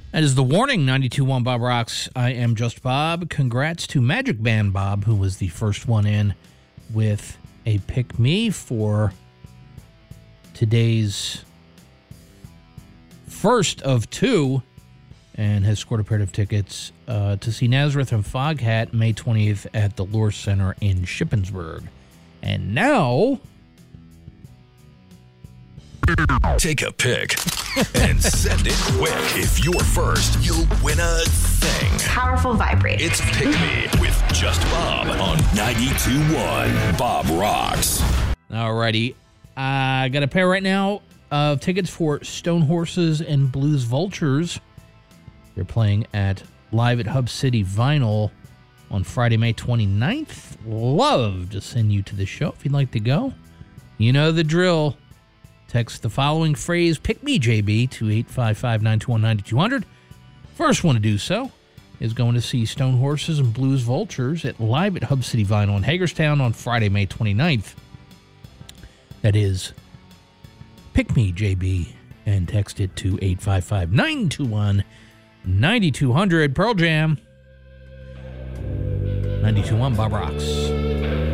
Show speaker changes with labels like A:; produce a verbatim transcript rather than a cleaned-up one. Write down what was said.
A: That is The Warning, ninety-two point one Bob Rocks. I am Just Bob. Congrats to Magic Band Bob, who was the first one in with a Pick Me for today's first of two, and has scored a pair of tickets uh, to see Nazareth and Foghat May twentieth at the Lure Center in Shippensburg. And now...
B: Take a pic and send it quick. If you're first, you'll win a thing.
C: Powerful vibrator.
B: It's Pick Me with Just Bob on ninety-two point one Bob Rocks.
A: Alrighty. I got a pair right now of tickets for Stone Horses and Blues Vultures. They're playing at Live at Hub City Vinyl on Friday, May twenty-ninth. Love to send you to the show if you'd like to go. You know the drill. Text the following phrase, Pick Me, J B, to eight five five, nine two one, nine two zero zero. First one to do so is going to see Stone Horses and Blues Vultures at Live at Hub City Vinyl in Hagerstown on Friday, May twenty-ninth. That is Pick Me, J B, and text it to eight five five, nine two one, nine two zero zero. Pearl Jam, ninety-two point one Bob Rocks.